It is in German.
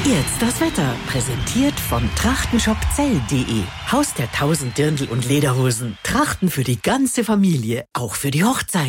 Jetzt das Wetter, präsentiert von trachtenshopzell.de. Haus der 1000 Dirndl und Lederhosen. Trachten für die ganze Familie, auch für die Hochzeit.